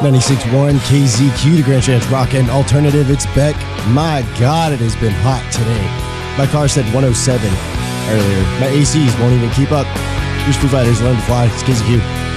96.1 KZQ, the Grand Chance Rock and Alternative. It's Beck. My God, it has been hot today. My car said 107 earlier. My ACs won't even keep up. Here's Foo Fighters, Learn to Fly. It's KZQ.